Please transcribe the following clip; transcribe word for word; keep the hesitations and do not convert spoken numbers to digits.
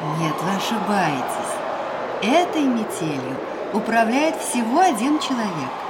Нет, вы ошибаетесь. Этой метелью управляет всего один человек.